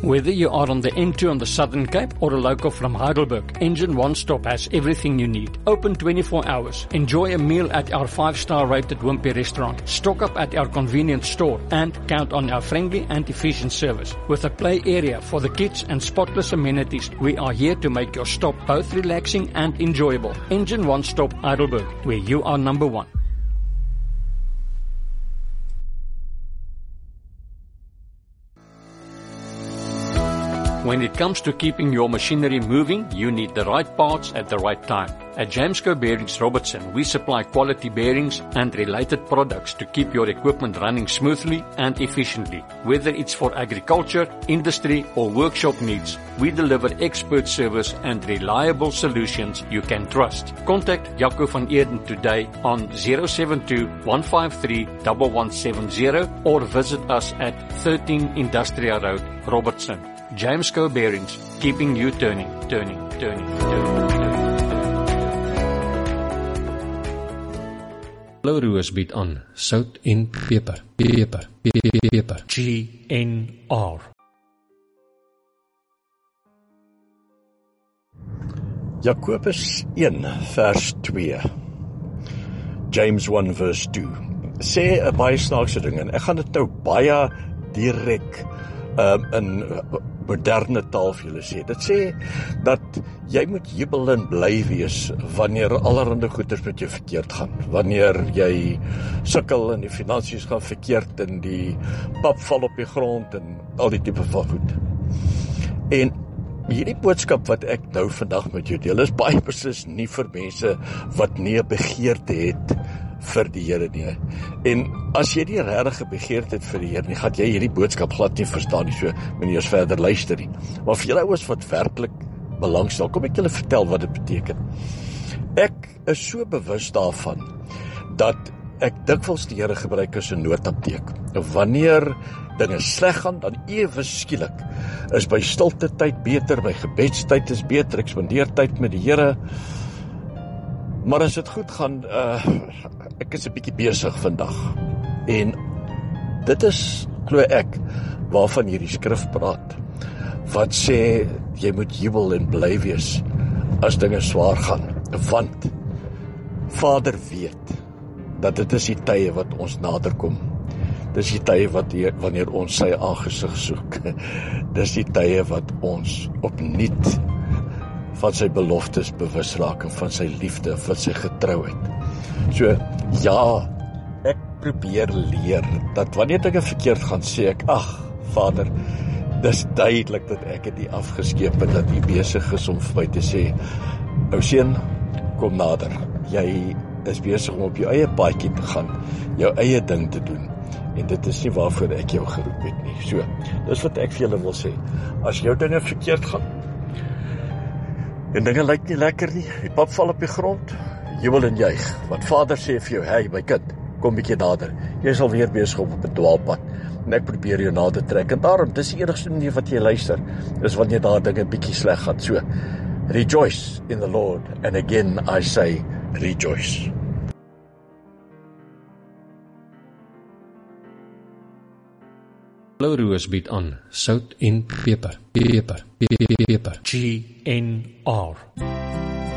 Whether you are on the N2 on the Southern Cape or a local from Heidelberg, Engine One Stop has everything you need. Open 24 hours. Enjoy a meal at our 5-star rated Wimpy restaurant. Stock up at our convenience store and count on our friendly and efficient service. With a play area for the kids and spotless amenities, we are here to make your stop both relaxing and enjoyable. Engine One Stop Heidelberg, where you are number one. When it comes to keeping your machinery moving, you need the right parts at the right time. At Jamesco Bearings Robertson, we supply quality bearings and related products to keep your equipment running smoothly and efficiently. Whether it's for agriculture, industry, or workshop needs, we deliver expert service and reliable solutions you can trust. Contact Jaco van Eerden today on 072-153-1170 or visit us at 13 Industrial Road, Robertson. Jamesco Bearings, keeping you turning. Blou Roos bied aan sout en peper. GNR. Jakobus 1 vers 2, James 1 vers 2, sê 'n baie snaakse ding, en ek gaan dit nou baie direk in moderne taal vir julle sê. Dit sê dat jy moet jubel en bly wees wanneer allerhande goeders met jou verkeerd gaan. Wanneer jy sukkel en die finansies gaan verkeerd en die pap val op die grond en al die tipe van goed. En hierdie boodskap wat ek nou vandag met jou deel is baie beslis nie vir mense wat nie 'n begeerte het vir die Here nie. En as jy nie regtig begeerte het vir die Here nie, gaan jy hierdie boodskap glad nie verstaan nie, so moet jy eers verder luister nie. Maar vir julle ouens wat werklik belangstel, kom ek julle vertel wat dit beteken. Ek is so bewus daarvan dat ek dikwels die Here gebruik as 'n noodapteek. Wanneer dinge sleg gaan, dan ewe skielik is by stilte tyd beter, by gebedstyd is beter, ek spandeer tyd met die Here. Maar as dit goed gaan, ek is 'n bietjie besig vandag. En dit is, glo ek, waarvan hierdie skrif praat. Wat sê, jy moet jubel en bly wees as dinge swaar gaan. Want Vader weet dat dit is die tye wat ons naderkom. Dis die tye wanneer ons sy aangesig soek. Dis die tye wat ons opnuut van sy beloftes bewus raak en van sy liefde, van sy getrouheid. So, ja, ek probeer leer dat wanneer dinge verkeerd gaan, sê ek, ag, Vader, dis duidelik dat ek het nie afgeskeep en dat U besig is om vir my te sê, ou seun, kom nader. Jy is besig om op jou eie paadjie te gaan, jou eie ding te doen. En dit is nie waarvoor ek jou geroep het nie. So, dis wat ek vir julle wil sê. As jou dinge verkeerd gaan, en dinge lyk nie lekker nie, die pap val op die grond, jubel en juig, want Vader sê vir jou, hey my kind, kom bietjie nader, jy is alweer besig op 'n dwaalpad, en ek probeer jou nader trek, en daarom, dis die enigste manier wat jy luister, is wanneer daar dinge bietjie sleg gaan, so, rejoice in the Lord, and again I say, rejoice. Blou Roos bied aan sout en peper. GNR.